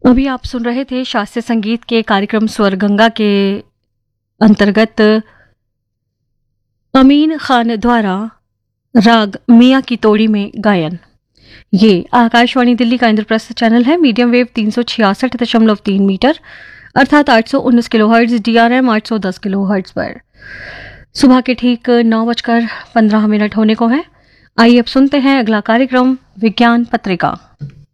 अभी आप सुन रहे थे शास्त्रीय संगीत के कार्यक्रम स्वर गंगा के अंतर्गत अमीन खान द्वारा राग मियाँ की तोड़ी में गायन। ये आकाशवाणी दिल्ली का इंद्रप्रस्थ चैनल है। मीडियम वेव 366.3 मीटर अर्थात 819 किलोहर्ट्ज, DRM 810 किलोहर्ट्ज पर सुबह के ठीक 9:15 होने को है। आइए अब सुनते हैं अगला कार्यक्रम विज्ञान पत्रिका।